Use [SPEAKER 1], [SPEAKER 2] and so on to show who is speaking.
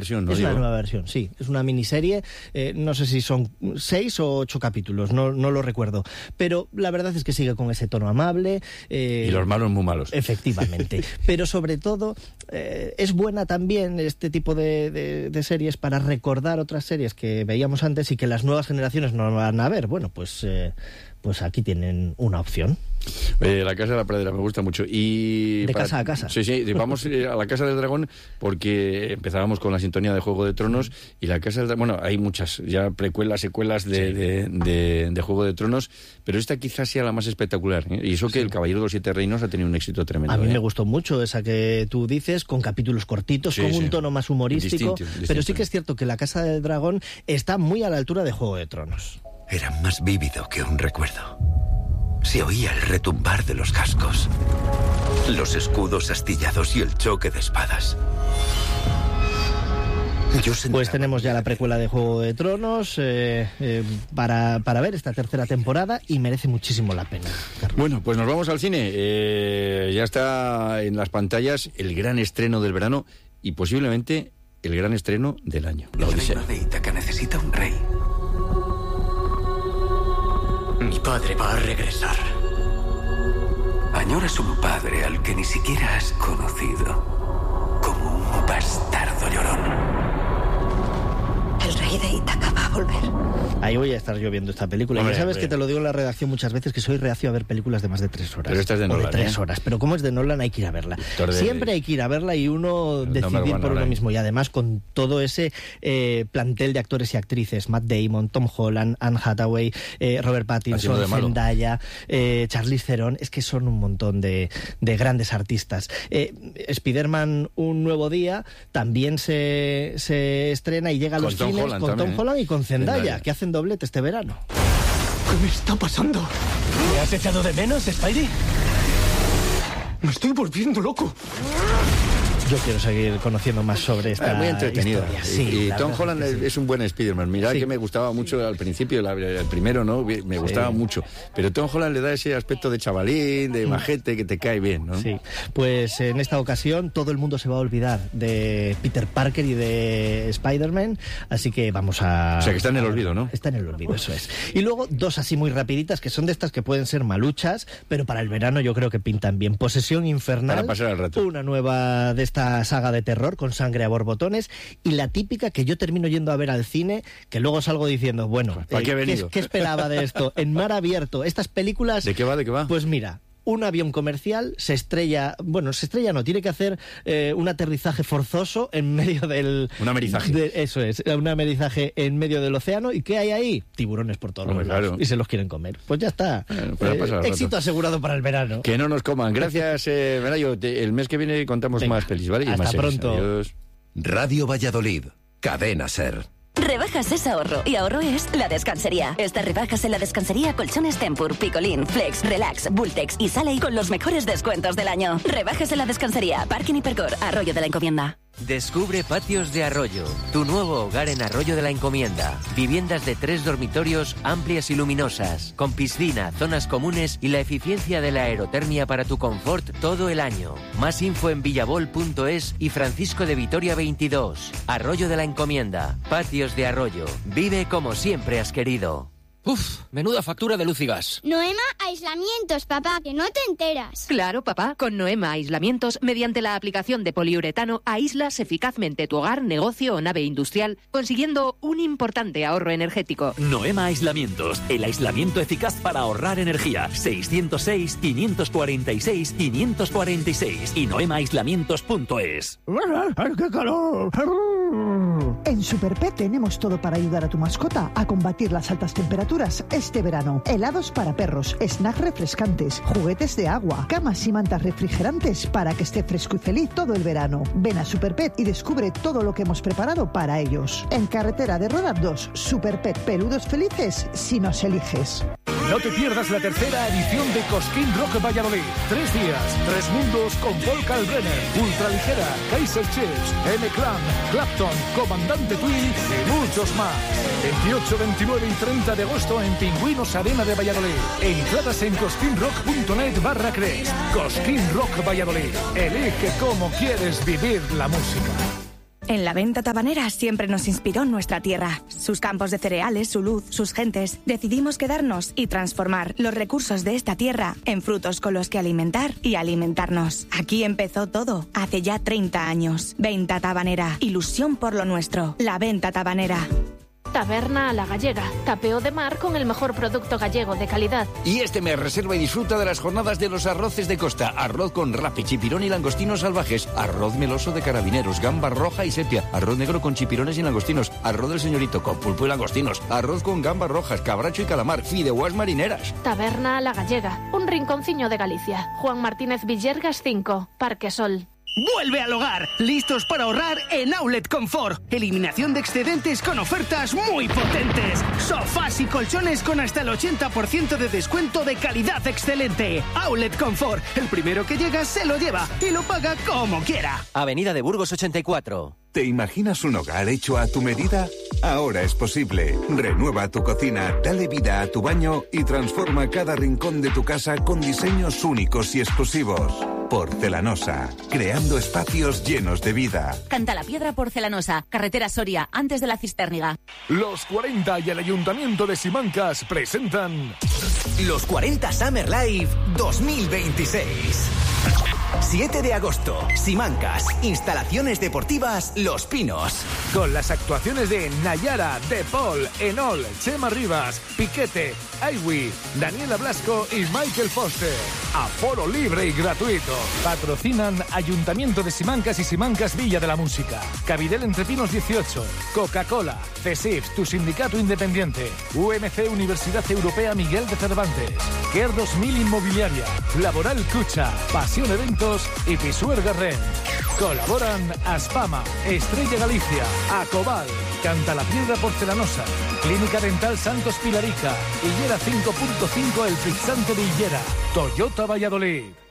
[SPEAKER 1] versión, ¿no?
[SPEAKER 2] Es una nueva versión, sí. Es una miniserie, no sé si son 6 o 8 capítulos, no lo recuerdo. Pero la verdad es que sigue con ese tono amable.
[SPEAKER 1] Y los malos muy malos.
[SPEAKER 2] Efectivamente. Pero sobre todo, es buena también este tipo de series para recordar otras series que veíamos antes y que las nuevas generaciones no van a ver. Bueno, pues aquí tienen una opción.
[SPEAKER 1] La Casa de la Pradera me gusta mucho. Y
[SPEAKER 2] casa a casa.
[SPEAKER 1] Sí, vamos a la Casa del Dragón porque empezábamos con la sintonía de Juego de Tronos y la Casa del Dragón, bueno, hay muchas ya precuelas, secuelas de Juego de Tronos, pero esta quizás sea la más espectacular, ¿eh? Y eso que El Caballero de los Siete Reinos ha tenido un éxito tremendo.
[SPEAKER 2] A mí me gustó mucho esa que tú dices, con capítulos cortitos, con un tono más humorístico, distinto. Pero sí que es cierto que la Casa del Dragón está muy a la altura de Juego de Tronos.
[SPEAKER 3] Era más vívido que un recuerdo. Se oía el retumbar de los cascos, los astillados y el choque de espadas.
[SPEAKER 2] Pues tenemos ya la precuela de Juego de Tronos para ver esta tercera temporada y merece muchísimo la pena, Carlos.
[SPEAKER 1] Bueno, pues nos vamos al cine. Ya está en las pantallas el gran estreno del verano y posiblemente el gran estreno del año.
[SPEAKER 3] El reino de Ítaca necesita un rey. Mi padre va a regresar. Añoras un padre al que ni siquiera has conocido, como un bastardo llorón. El rey de Ítaca va a volver.
[SPEAKER 2] Ahí voy a estar yo viendo esta película. Ya sabes que te lo digo en la redacción muchas veces, que soy reacio a ver películas de más de 3 horas.
[SPEAKER 1] Pero esta es de Nolan,
[SPEAKER 2] de 3 horas. Pero como es de Nolan, hay que ir a verla. Siempre hay que ir a verla y uno decidir por uno mismo. Y además con todo ese plantel de actores y actrices, Matt Damon, Tom Holland, Anne Hathaway, Robert Pattinson, Zendaya, Charlize Theron, es que son un montón de grandes artistas. Spider-Man Un Nuevo Día también se estrena y llega a los cines con Tom Holland y con Zendaya, que hacen doblete este verano.
[SPEAKER 4] ¿Qué me está pasando? ¿Me has echado de menos, Spidey? Me estoy volviendo loco.
[SPEAKER 2] Yo quiero seguir conociendo más sobre esta
[SPEAKER 1] muy entretenida.
[SPEAKER 2] Historia. Sí,
[SPEAKER 1] y Tom Holland es un buen Spider-Man. Mirad que me gustaba mucho al principio, el primero, ¿no? Me gustaba mucho. Pero Tom Holland le da ese aspecto de chavalín, de majete, que te cae bien, ¿no?
[SPEAKER 2] Sí. Pues en esta ocasión todo el mundo se va a olvidar de Peter Parker y de Spider-Man, así que vamos a...
[SPEAKER 1] O sea, que está en el olvido, ¿no?
[SPEAKER 2] Está en el olvido, eso es. Y luego dos así muy rapiditas, que son de estas que pueden ser maluchas, pero para el verano yo creo que pintan bien. Posesión Infernal.
[SPEAKER 1] Para pasar el rato.
[SPEAKER 2] Una nueva de esta saga de terror con sangre a borbotones y la típica que yo termino yendo a ver al cine, que luego salgo diciendo, bueno, ¿qué esperaba de esto? En mar abierto, estas películas...
[SPEAKER 1] ¿De qué va?
[SPEAKER 2] Pues mira... Un avión comercial se estrella, tiene que hacer un aterrizaje forzoso en medio del...
[SPEAKER 1] Un amerizaje.
[SPEAKER 2] Eso es, un amerizaje en medio del océano. ¿Y qué hay ahí? Tiburones por todos lados.
[SPEAKER 1] Claro.
[SPEAKER 2] Y se los quieren comer. Pues ya está. Éxito asegurado para el verano.
[SPEAKER 1] Que no nos coman. Gracias, Melayo. El mes que viene contamos más pelis, ¿vale? Y
[SPEAKER 2] hasta
[SPEAKER 1] más
[SPEAKER 2] pronto.
[SPEAKER 1] Adiós.
[SPEAKER 3] Radio Valladolid, Cadena SER.
[SPEAKER 5] Rebajas es ahorro y ahorro es La Descansería. Estas rebajas en La Descansería, colchones Tempur, Picolín, Flex, Relax, Bultex y Sale con los mejores descuentos del año. Rebajas en La Descansería, Parking Hipercor, Arroyo de la Encomienda.
[SPEAKER 6] Descubre Patios de Arroyo, tu nuevo hogar en Arroyo de la Encomienda. Viviendas de 3 dormitorios amplias y luminosas, con piscina, zonas comunes y la eficiencia de la aerotermia para tu confort todo el año. Más info en villabol.es y Francisco de Vitoria 22. Arroyo de la Encomienda, Patios de Arroyo. Vive como siempre has querido.
[SPEAKER 7] Uf, menuda factura de luz y gas.
[SPEAKER 8] Noema Aislamientos, papá, que no te enteras.
[SPEAKER 9] Claro, papá, con Noema Aislamientos, mediante la aplicación de poliuretano, aíslas eficazmente tu hogar, negocio o nave industrial, consiguiendo un importante ahorro energético.
[SPEAKER 10] Noema Aislamientos, el aislamiento eficaz para ahorrar energía. 606-546-546 y noemaaislamientos.es.
[SPEAKER 11] ¡Qué calor! En Superpet tenemos todo para ayudar a tu mascota a combatir las altas temperaturas este verano. Helados para perros, snacks refrescantes, juguetes de agua, camas y mantas refrigerantes para que esté fresco y feliz todo el verano. Ven a Superpet y descubre todo lo que hemos preparado para ellos. En Carretera de Roda 2, Superpet, peludos felices si nos eliges.
[SPEAKER 12] No te pierdas la tercera edición de Cosquín Rock Valladolid. 3 días, 3 mundos con Paul Kalbrenner, Ultraligera, Kaiser Chiefs, M-Clan, Clapton, Comandante Tui y muchos más. 28, 29 y 30 de agosto en Pingüinos Arena de Valladolid. Entradas en cosquinrock.net/Cres. Cosquín Rock Valladolid. Elige cómo quieres vivir la música.
[SPEAKER 13] En la venta tabanera siempre nos inspiró nuestra tierra, sus campos de cereales, su luz, sus gentes. Decidimos quedarnos y transformar los recursos de esta tierra en frutos con los que alimentar y alimentarnos. Aquí empezó todo, hace ya 30 años. Venta tabanera, ilusión por lo nuestro. La venta tabanera.
[SPEAKER 14] Taberna a la gallega, tapeo de mar con el mejor producto gallego de calidad.
[SPEAKER 15] Y este mes reserva y disfruta de las jornadas de los arroces de costa. Arroz con rape, chipirón y langostinos salvajes. Arroz meloso de carabineros, gamba roja y sepia. Arroz negro con chipirones y langostinos. Arroz del señorito con pulpo y langostinos. Arroz con gambas rojas, cabracho y calamar. Fideuás marineras.
[SPEAKER 14] Taberna a la gallega, un rinconciño de Galicia. Juan Martínez Villergas 5, Parque Sol.
[SPEAKER 16] ¡Vuelve al hogar! ¡Listos para ahorrar en Outlet Confort! Eliminación de excedentes con ofertas muy potentes. Sofás y colchones con hasta el 80% de descuento de calidad excelente. Outlet Confort. El primero que llega se lo lleva y lo paga como quiera.
[SPEAKER 6] Avenida de Burgos 84.
[SPEAKER 17] ¿Te imaginas un hogar hecho a tu medida? Ahora es posible. Renueva tu cocina, dale vida a tu baño y transforma cada rincón de tu casa con diseños únicos y exclusivos. Porcelanosa, creando espacios llenos de vida.
[SPEAKER 18] Cantalapiedra Porcelanosa, carretera Soria, antes de la Cistérniga.
[SPEAKER 12] Los 40 y el Ayuntamiento de Simancas presentan
[SPEAKER 19] Los 40 Summer Live 2026. 7 de agosto, Simancas, instalaciones deportivas Los Pinos.
[SPEAKER 12] Con las actuaciones de Nayara, De Paul, Enol, Chema Rivas, Piquete, Aiwi, Daniela Blasco y Michael Foster. Aforo libre y gratuito. Patrocinan Ayuntamiento de Simancas y Simancas Villa de la Música. Cabidel Entre Pinos 18. Coca-Cola. CESIF, tu sindicato independiente. UMC Universidad Europea Miguel de Cervantes. Care 2000 Inmobiliaria. Laboral Cucha. Pasión Eventos y Pisuer Garren. Colaboran Aspama, Estrella Galicia, Acobal, Cantalapiedra Porcelanosa, Clínica Dental Santos Pilarica, Higuera 5.5 El Pixante de Higuera, Toyota Valladolid.